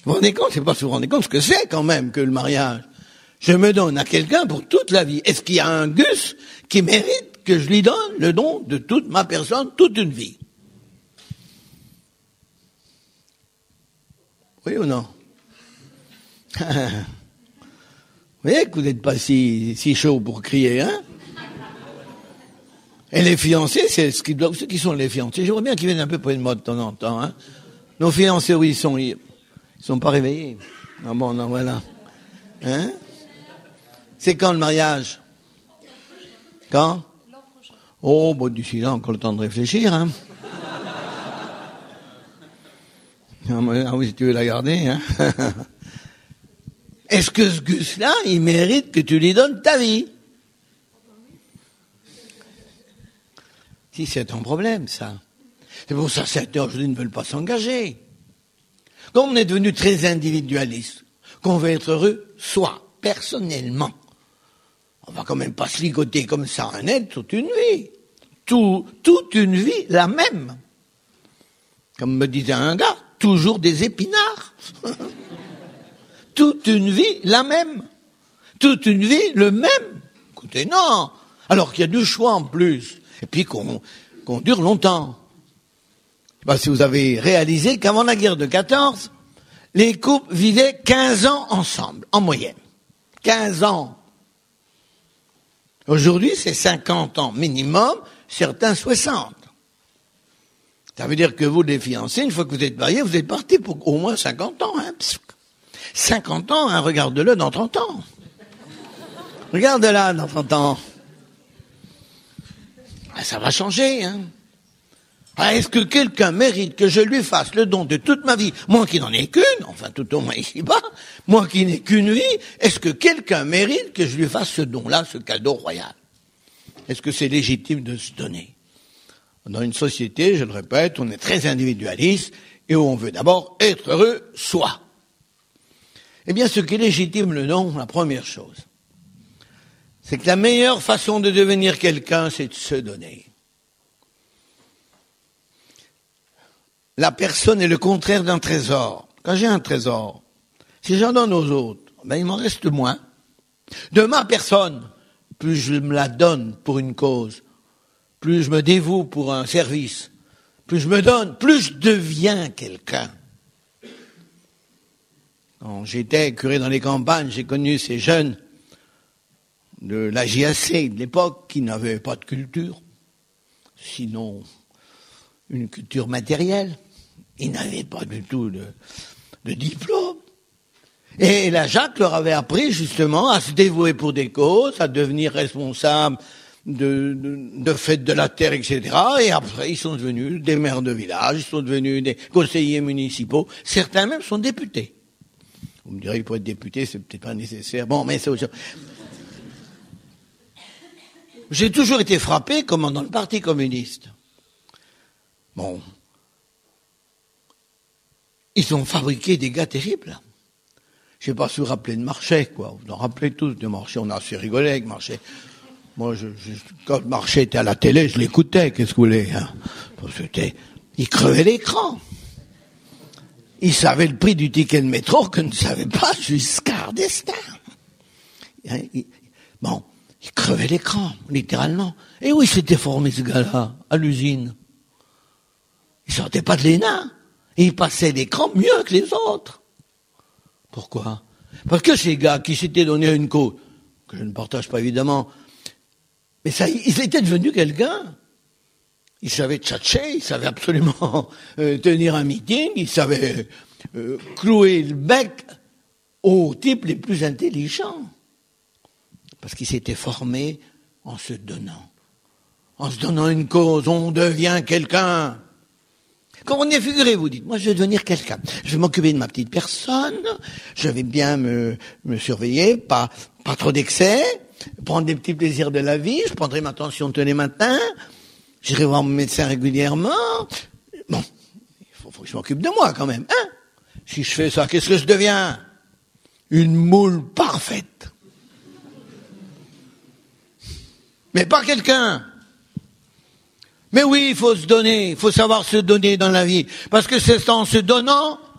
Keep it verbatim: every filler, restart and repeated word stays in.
Vous vous rendez compte, c'est pas si vous vous rendez compte ce que c'est quand même que le mariage. Je me donne à quelqu'un pour toute la vie. Est-ce qu'il y a un Gus qui mérite que je lui donne le don de toute ma personne, toute une vie? Oui ou non? Vous voyez que vous n'êtes pas si, si chaud pour crier, hein? Et les fiancés, c'est ce qui doivent, ceux qui sont les fiancés. J'aimerais bien qu'ils viennent un peu près de moi de temps en temps, hein? Nos fiancés, où ils sont? Ils, ils sont pas réveillés. Ah bon, non, voilà. Hein? C'est quand le mariage? Quand? Oh, bon, d'ici là, encore le temps de réfléchir, hein? Ah oui, si tu veux la garder, hein? Est-ce que ce Gus-là, il mérite que tu lui donnes ta vie? Si c'est un problème, ça. C'est pour ça que certains aujourd'hui ne veulent pas s'engager. Comme on est devenu très individualiste, qu'on veut être heureux, soi, personnellement. On va quand même pas se ligoter comme ça un être toute une vie. Tout, toute une vie, la même. Comme me disait un gars, toujours des épinards. Toute une vie, la même. Toute une vie, le même. Écoutez, non. Alors qu'il y a du choix en plus. Et puis qu'on, qu'on dure longtemps. Je sais pas si vous avez réalisé qu'avant la guerre de quatorze, les couples vivaient quinze ans ensemble, en moyenne. quinze ans. Aujourd'hui, c'est cinquante ans minimum, certains soixante. Ça veut dire que vous, les fiancés, une fois que vous êtes mariés, vous êtes partis pour au moins cinquante ans. Hein. cinquante ans, hein, regarde-le dans trente ans. Regarde-la dans trente ans. Ah, ça va changer. Hein. Ah, est-ce que quelqu'un mérite que je lui fasse le don de toute ma vie, moi qui n'en ai qu'une, enfin tout au moins ici-bas, moi qui n'ai qu'une vie, est-ce que quelqu'un mérite que je lui fasse ce don-là, ce cadeau royal? Est-ce que c'est légitime de se donner? Dans une société, je le répète, on est très individualiste et où on veut d'abord être heureux soi. Eh bien, ce qui est légitime le don, la première chose, c'est que la meilleure façon de devenir quelqu'un, c'est de se donner. La personne est le contraire d'un trésor. Quand j'ai un trésor, si j'en donne aux autres, ben il m'en reste moins. De ma personne, plus je me la donne pour une cause, plus je me dévoue pour un service, plus je me donne, plus je deviens quelqu'un. Quand j'étais curé dans les campagnes, j'ai connu ces jeunes de la J A C de l'époque qui n'avaient pas de culture, sinon une culture matérielle. Ils n'avaient pas du tout de, de diplôme. Et là, Jacques leur avait appris justement à se dévouer pour des causes, à devenir responsable de, de, de fêtes de la terre, et cetera. Et après, ils sont devenus des maires de village, ils sont devenus des conseillers municipaux. Certains même sont députés. Vous me direz, pour être député, c'est peut-être pas nécessaire. Bon, mais c'est autre chose. J'ai toujours été frappé, comme dans le Parti communiste. Bon. Ils ont fabriqué des gars terribles. Je sais pas si vous vous rappelez de Marchais, quoi. Vous en rappelez tous de Marchais. On a assez rigolé avec Marchais. Moi, je, je, quand Marchais était à la télé, je l'écoutais. Qu'est-ce que vous voulez, hein? Parce que c'était, il crevait l'écran. Il savait le prix du ticket de métro que ne savait pas Giscard d'Estaing. Hein, il, bon, il crevait l'écran, littéralement. Et où il s'était formé, ce gars-là, à l'usine? Il sortait pas de l'E N A. Et il passait l'écran mieux que les autres. Pourquoi? Parce que ces gars qui s'étaient donné une cause, que je ne partage pas évidemment, mais ça, ils étaient devenus quelqu'un. Ils savaient tchatcher, ils savaient absolument euh, tenir un meeting, ils savaient euh, clouer le bec aux types les plus intelligents. Parce qu'ils s'étaient formés en se donnant. En se donnant une cause, on devient quelqu'un. Quand on est figuré, vous dites, moi je vais devenir quelqu'un. Je vais m'occuper de ma petite personne, je vais bien me, me surveiller, pas, pas trop d'excès, prendre des petits plaisirs de la vie, je prendrai ma tension tous les matins, j'irai voir mon médecin régulièrement. Bon, il faut, faut que je m'occupe de moi quand même, hein. Si je fais ça, qu'est-ce que je deviens? Une moule parfaite. Mais pas quelqu'un. Mais oui, il faut se donner, il faut savoir se donner dans la vie. Parce que c'est en se donnant